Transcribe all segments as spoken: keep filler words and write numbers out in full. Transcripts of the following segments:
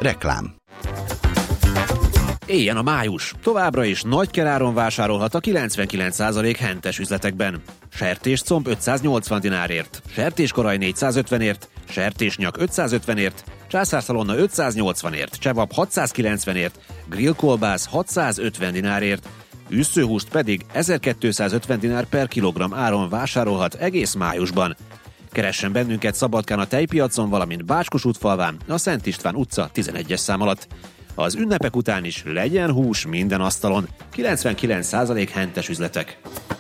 Reklám. Éljen a május! Továbbra is nagy keráron vásárolhat a kilencvenkilenc százalék hentes üzletekben. Sertéscomb ötszáznyolcvan dinárért, sertéskoraj négyszázötvenért, sertésnyak ötszázötvenért, császárszalonna ötszáznyolcvanért, csevap hatszázkilencvenért, grillkolbász hatszázötven dinárért, üsszőhúst pedig ezerkétszázötven dinár per kilogramm áron vásárolhat egész májusban. Keressen bennünket Szabadkán a tejpiacon, valamint Bácskos-útfalván, a Szent István utca tizenegyes szám alatt. Az ünnepek után is legyen hús minden asztalon. kilencvenkilenc százalék hentes üzletek.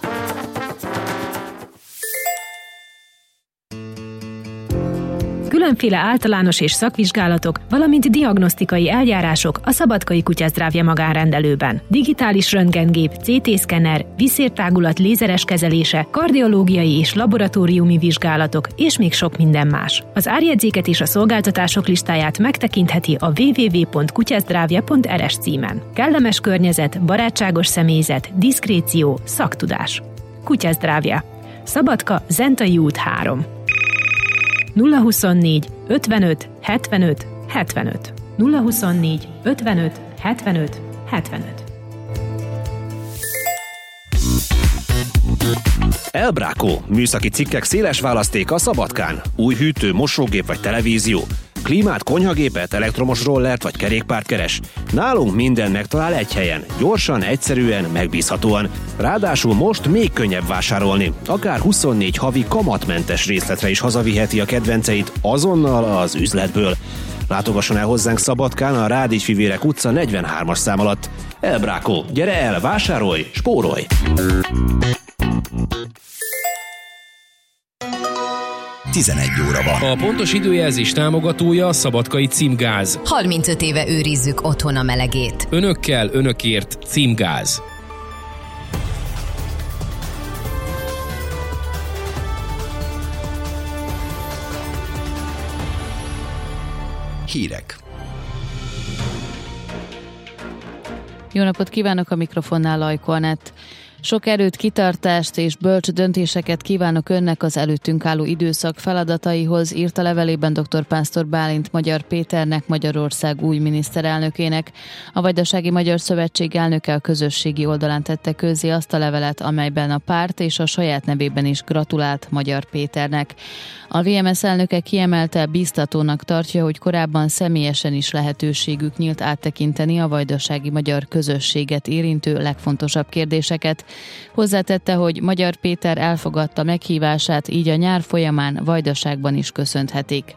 Különféle általános és szakvizsgálatok, valamint diagnosztikai eljárások a Szabadkai Kutyazdrávja magánrendelőben. Digitális röntgengép, cé té-szkenner, vízszértágulat lézeres kezelése, kardiológiai és laboratóriumi vizsgálatok, és még sok minden más. Az árjegyzéket és a szolgáltatások listáját megtekintheti a double-u double-u double-u pont kutyazdrávja pont er es címen. Kellemes környezet, barátságos személyzet, diszkréció, szaktudás. Kutyazdrávja. Szabadka, Zentai út három. nulla huszonnégy ötvenöt hetvenöt hetvenöt. nulla huszonnégy ötvenöt hetvenöt hetvenöt. Elbrákó, műszaki cikkek széles választék a Szabadkán. Új hűtő, mosógép vagy televízió. Klímát, konyhagépet, elektromos rollert vagy kerékpárt keres? Nálunk minden megtalál egy helyen. Gyorsan, egyszerűen, megbízhatóan. Ráadásul most még könnyebb vásárolni. Akár huszonnégy havi kamatmentes részletre is hazaviheti a kedvenceit azonnal az üzletből. Látogasson el hozzánk Szabadkán a Rádics-Fivérek utca negyvenhármas szám alatt. Elbrákó, gyere el, vásárolj, spórolj! tizenegy óra van. A pontos időjelzés támogatója a Szabadkai Címgáz. harmincöt éve őrizzük otthon a melegét. Önökkel, önökért Címgáz. Hírek. Jó napot kívánok, a mikrofonnál Lajko Anett. Sok erőt, kitartást és bölcs döntéseket kívánok önnek az előttünk álló időszak feladataihoz, írta levelében dr. Pásztor Bálint Magyar Péternek, Magyarország új miniszterelnökének. A Vajdasági Magyar Szövetség elnöke a közösségi oldalán tette közzé azt a levelet, amelyben a párt és a saját nevében is gratulált Magyar Péternek. A vé em es elnöke kiemelte, bíztatónak tartja, hogy korábban személyesen is lehetőségük nyílt áttekinteni a vajdasági magyar közösséget érintő legfontosabb kérdéseket. Hozzátette, hogy Magyar Péter elfogadta meghívását, így a nyár folyamán Vajdaságban is köszönhetik.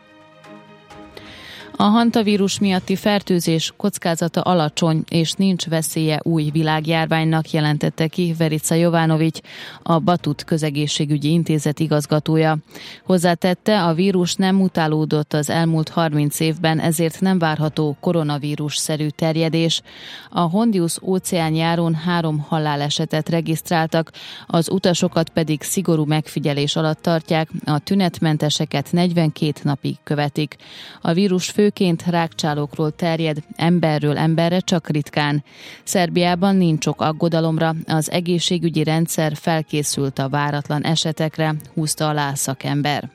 A hantavírus miatti fertőzés kockázata alacsony, és nincs veszélye új világjárványnak, jelentette ki Verica Jovanovics, a Batut Közegészségügyi Intézet igazgatója. Hozzátette, a vírus nem mutálódott az elmúlt harminc évben, ezért nem várható koronavírus-szerű terjedés. A Hondius óceánjáron három halálesetet regisztráltak, az utasokat pedig szigorú megfigyelés alatt tartják, a tünetmenteseket negyvenkét napig követik. A vírus fő Főként rágcsálókról terjed, emberről emberre csak ritkán. Szerbiában nincs ok aggodalomra, az egészségügyi rendszer felkészült a váratlan esetekre, húzta alá szakember.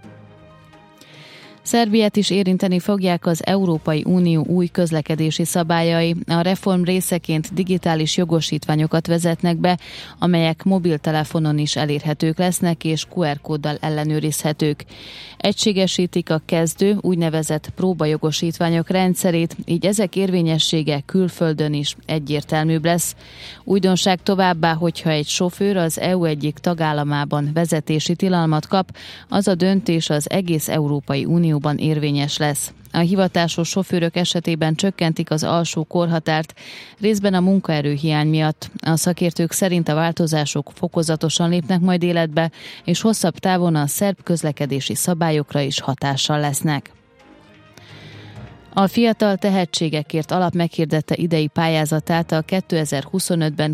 Szerbiát is érinteni fogják az Európai Unió új közlekedési szabályai. A reform részeként digitális jogosítványokat vezetnek be, amelyek mobiltelefonon is elérhetők lesznek és kú er kóddal ellenőrizhetők. Egységesítik a kezdő, úgynevezett próbajogosítványok rendszerét, így ezek érvényessége külföldön is egyértelműbb lesz. Újdonság továbbá, hogyha egy sofőr az é u egyik tagállamában vezetési tilalmat kap, az a döntés az egész Európai Unióban érvényes lesz. A hivatásos sofőrök esetében csökkentik az alsó korhatárt, részben a munkaerőhiány miatt. A szakértők szerint a változások fokozatosan lépnek majd életbe, és hosszabb távon a szerb közlekedési szabályokra is hatással lesznek. A fiatal tehetségekért alap meghirdette idei pályázatát a kétezer-huszonötben